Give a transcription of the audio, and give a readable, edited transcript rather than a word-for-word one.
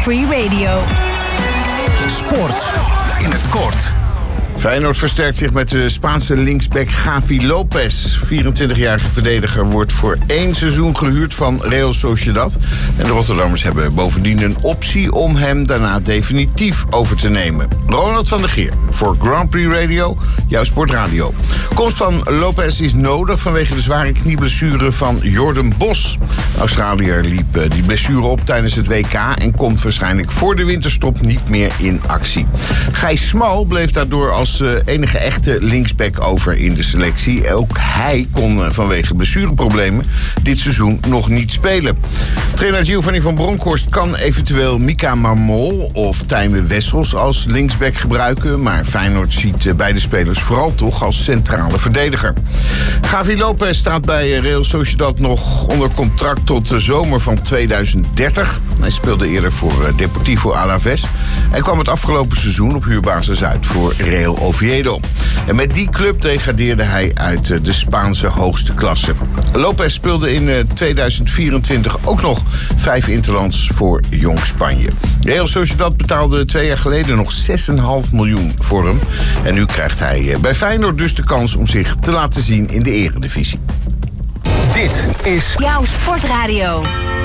Free Radio. Sport in het kort. Feyenoord versterkt zich met de Spaanse linksback Javi Lopez. 24-jarige verdediger wordt voor 1 seizoen gehuurd van Real Sociedad. En de Rotterdammers hebben bovendien een optie om hem daarna definitief over te nemen. Ronald van der Geer voor Grand Prix Radio, jouw sportradio. Komst van Lopez is nodig vanwege de zware knieblessure van Jordan Bos. De Australiër liep die blessure op tijdens het WK en komt waarschijnlijk voor de winterstop niet meer in actie. Gijs Smal bleef daardoor als enige echte linksback over in de selectie. Ook hij kon vanwege blessureproblemen dit seizoen nog niet spelen. Trainer Giovanni van Bronckhorst kan eventueel Mika Marmol of Tijme Wessels als linksback gebruiken, maar Feyenoord ziet beide spelers vooral toch als centrale verdediger. Javi Lopez staat bij Real Sociedad nog onder contract tot de zomer van 2030. Hij speelde eerder voor Deportivo Alavés en kwam het afgelopen seizoen op huurbasis uit voor Real Oviedo. En met die club degradeerde hij uit de Spaanse hoogste klasse. Lopez speelde in 2024 ook nog 5 interlands voor Jong Spanje. Real Sociedad betaalde 2 jaar geleden nog 6,5 miljoen voor hem. En nu krijgt hij bij Feyenoord dus de kans om zich te laten zien in de eredivisie. Dit is Jouw sportradio.